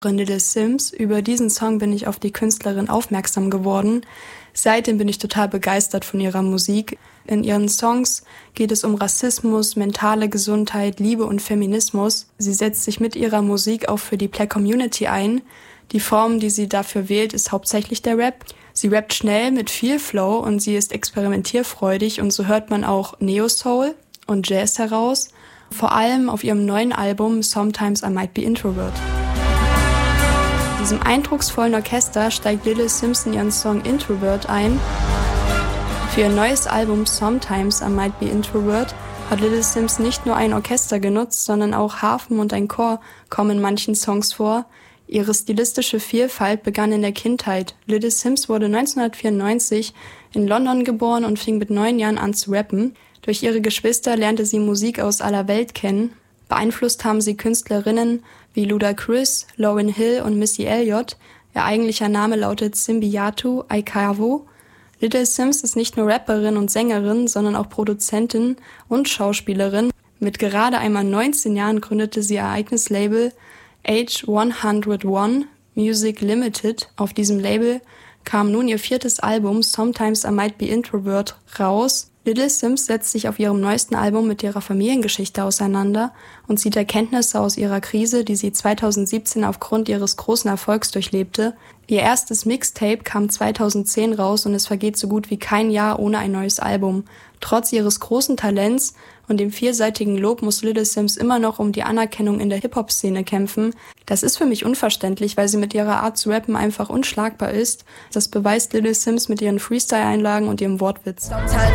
Little Simz. Über diesen Song bin ich auf die Künstlerin aufmerksam geworden. Seitdem bin ich total begeistert von ihrer Musik. In ihren Songs geht es um Rassismus, mentale Gesundheit, Liebe und Feminismus. Sie setzt sich mit ihrer Musik auch für die Black Community ein. Die Form, die sie dafür wählt, ist hauptsächlich der Rap. Sie rappt schnell mit viel Flow und sie ist experimentierfreudig und so hört man auch Neo-Soul und Jazz heraus. Vor allem auf ihrem neuen Album Sometimes I Might Be Introvert. In diesem eindrucksvollen Orchester steigt Little Simz in ihren Song Introvert ein. Für ihr neues Album Sometimes I Might Be Introvert hat Little Simz nicht nur ein Orchester genutzt, sondern auch Harfen und ein Chor kommen in manchen Songs vor. Ihre stilistische Vielfalt begann in der Kindheit. Little Simz wurde 1994 in London geboren und fing mit 9 Jahren an zu rappen. Durch ihre Geschwister lernte sie Musik aus aller Welt kennen. Beeinflusst haben sie Künstlerinnen wie Ludacris, Lauryn Hill und Missy Elliott. Ihr eigentlicher Name lautet Simbiatu Aikavu. Little Simz ist nicht nur Rapperin und Sängerin, sondern auch Produzentin und Schauspielerin. Mit gerade einmal 19 Jahren gründete sie ihr eigenes Label Age 101 Music Limited. Auf diesem Label kam nun ihr 4. Album Sometimes I Might Be Introvert raus. Little Simz setzt sich auf ihrem neuesten Album mit ihrer Familiengeschichte auseinander und zieht Erkenntnisse aus ihrer Krise, die sie 2017 aufgrund ihres großen Erfolgs durchlebte. Ihr erstes Mixtape kam 2010 raus und es vergeht so gut wie kein Jahr ohne ein neues Album. Trotz ihres großen Talents und dem vielseitigen Lob muss Little Simz immer noch um die Anerkennung in der Hip-Hop-Szene kämpfen. Das ist für mich unverständlich, weil sie mit ihrer Art zu rappen einfach unschlagbar ist. Das beweist Little Simz mit ihren Freestyle-Einlagen und ihrem Wortwitz.